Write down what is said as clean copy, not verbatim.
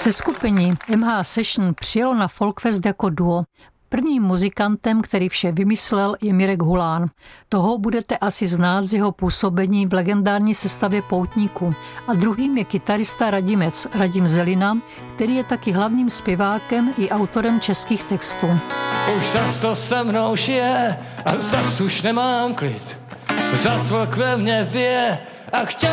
Seskupení MH Session přijelo na Folkfest jako duo. Prvním muzikantem, který vše vymyslel, je Mirek Hulán. Toho budete asi znát z jeho působení v legendární sestavě Poutníků. A druhým je kytarista Radim Zelina, který je taky hlavním zpěvákem i autorem českých textů. Už zas to se mnou žije a zas už nemám klid. Zas vlk ve mně vyje a chtěl